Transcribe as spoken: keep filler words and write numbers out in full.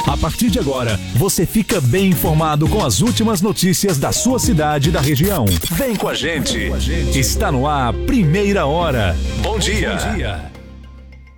A partir de agora, você fica bem informado com as últimas notícias da sua cidade e da região. Vem com a gente. Está no ar, Primeira Hora. Bom dia. Bom dia.